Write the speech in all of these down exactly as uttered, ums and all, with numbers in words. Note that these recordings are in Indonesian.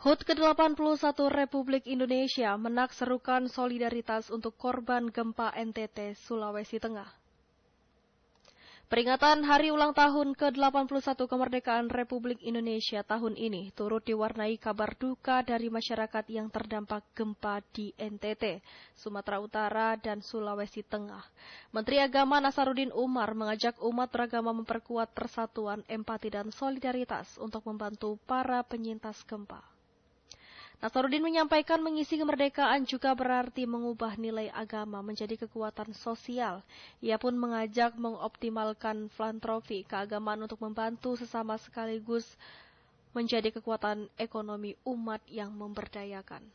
H U T ke delapan puluh satu Republik Indonesia menakserukan solidaritas untuk korban gempa N T T, Sulawesi Tengah. Peringatan Hari Ulang Tahun ke delapan puluh satu kemerdekaan Republik Indonesia tahun ini turut diwarnai kabar duka dari masyarakat yang terdampak gempa di N T T, Sumatera Utara, dan Sulawesi Tengah. Menteri Agama Nasaruddin Umar mengajak umat beragama memperkuat persatuan, empati, dan solidaritas untuk membantu para penyintas gempa. Nasaruddin menyampaikan mengisi kemerdekaan juga berarti mengubah nilai agama menjadi kekuatan sosial. Ia pun mengajak mengoptimalkan filantropi keagamaan untuk membantu sesama sekaligus menjadi kekuatan ekonomi umat yang memberdayakan.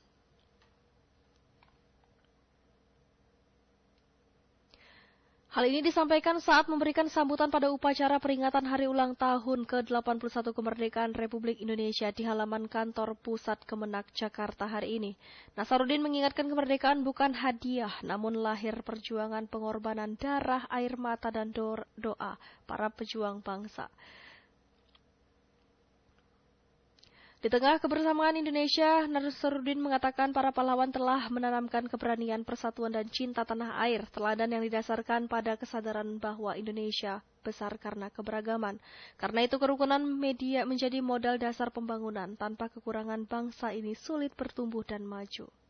Hal ini disampaikan saat memberikan sambutan pada upacara peringatan Hari Ulang Tahun ke delapan puluh satu kemerdekaan Republik Indonesia di halaman kantor pusat Kemenak Jakarta hari ini. Nasaruddin mengingatkan kemerdekaan bukan hadiah, namun lahir perjuangan pengorbanan darah, air mata, dan doa para pejuang bangsa. Di tengah kebersamaan Indonesia, Nasaruddin mengatakan para pahlawan telah menanamkan keberanian, persatuan, dan cinta tanah air, teladan yang didasarkan pada kesadaran bahwa Indonesia besar karena keberagaman. Karena itu kerukunan media menjadi modal dasar pembangunan. Tanpa kekurangan bangsa ini sulit bertumbuh dan maju.